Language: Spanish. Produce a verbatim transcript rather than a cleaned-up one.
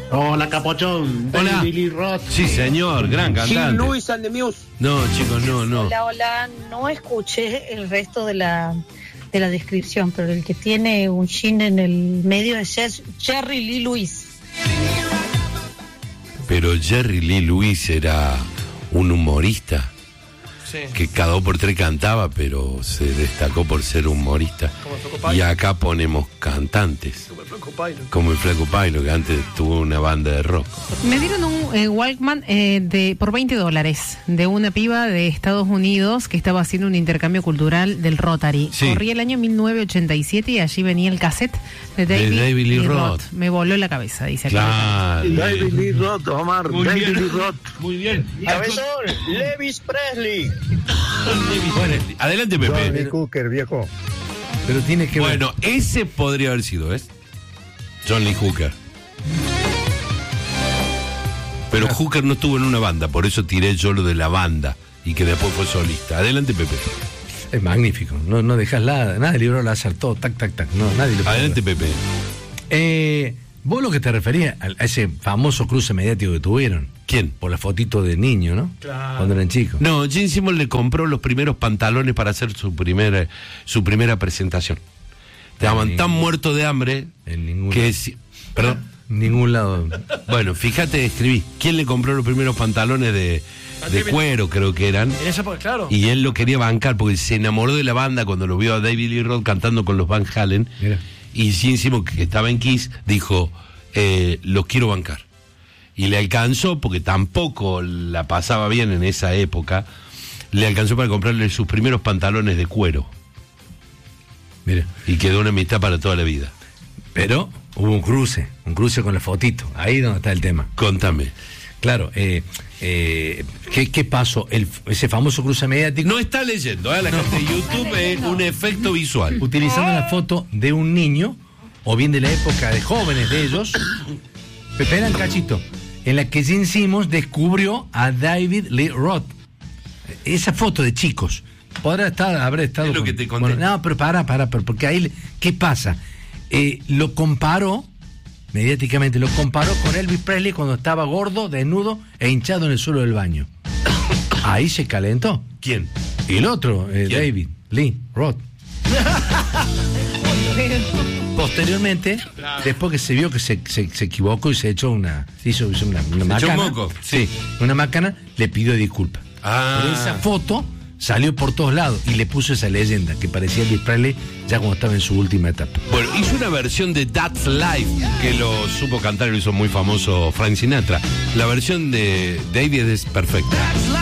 Hola, Capochón. Hola. David Lee Roth. Sí, señor, gran cantante. Louis and the Muse. No, chicos, no, no. Hola, hola. No escuché el resto de la de la descripción, pero el que tiene un shin en el medio es Jer- Jerry Lee Lewis. Pero Jerry Lee Lewis era un humorista. Sí. Que cada dos por tres cantaba, pero se destacó por ser humorista. Como el Flaco Pailo. Y acá ponemos cantantes, Como el Flaco Pailo. como el Flaco Pailo, que antes tuvo una banda de rock. Me dieron un eh, Walkman eh, de por veinte dólares de una piba de Estados Unidos que estaba haciendo un intercambio cultural del Rotary. Sí. Corría el año mil novecientos ochenta y siete y allí venía el cassette de David, David Lee Roth. Me voló la cabeza, dice acá. Claro. David Lee Roth, Omar. Muy David bien. Lee Roth. Muy bien. Cabezón, Levis Presley. Bueno, adelante, Pepe. Johnny Hooker, viejo. Pero tiene que ver. Bueno, ese podría haber sido, ¿ves? John Lee Hooker. Pero Hooker no estuvo en una banda, por eso tiré yo lo de la banda y que después fue solista. Adelante, Pepe. Es magnífico. No, no dejas nada. Nada del libro lo acertó. Tac, tac, tac. No, nadie le puede Adelante, ver. Pepe. Eh, vos lo que te referías a, a ese famoso cruce mediático que tuvieron. ¿Quién? Por la fotito de niño, ¿no? Claro. Cuando eran chicos. No, Gene Simmons le compró los primeros pantalones para hacer su primera, su primera presentación. Estaban En tan ningún- muertos de hambre En ningún que... lado. si- Perdón. Ningún lado. Bueno, fíjate, escribí. ¿Quién le compró los primeros pantalones de, de cuero, creo que eran? En esa época, claro. Y él lo quería bancar porque se enamoró de la banda cuando lo vio a David Lee Roth cantando con los Van Halen. Mira. Y Gene Simmons, que estaba en Kiss, dijo, eh, los quiero bancar. Y le alcanzó, porque tampoco la pasaba bien en esa época, le alcanzó para comprarle sus primeros pantalones de cuero. Mira. Y quedó una amistad para toda la vida. Pero hubo un cruce. Un cruce con la fotito. Ahí es donde está el tema. Contame. Claro. Eh, eh, ¿qué, ¿Qué pasó? El, ese famoso cruce mediático. No está leyendo, ¿eh? La gente de YouTube es un efecto visual. Utilizando la foto de un niño, o bien de la época de jóvenes de ellos, esperan cachito, en la que Gene Simmons descubrió a David Lee Roth. Esa foto de chicos. Podrá estar, habrá estado. Es lo con- que te conté. bueno, no, pero para, para, para, porque ahí, ¿qué pasa? Eh, lo comparó, mediáticamente, lo comparó con Elvis Presley cuando estaba gordo, desnudo e hinchado en el suelo del baño. Ahí se calentó. ¿Quién? Y el otro, eh, ¿Quién? David Lee Roth. Posteriormente, después que se vio que se, se, se equivocó y se echó una, se hizo una, una ¿Se echó macana, un moco? sí, una macana, le pidió disculpas. Ah. Pero esa foto salió por todos lados y le puso esa leyenda que parecía Elvis Presley ya cuando estaba en su última etapa. Bueno, hizo una versión de That's Life que lo supo cantar y lo hizo muy famoso Frank Sinatra. La versión de David es perfecta.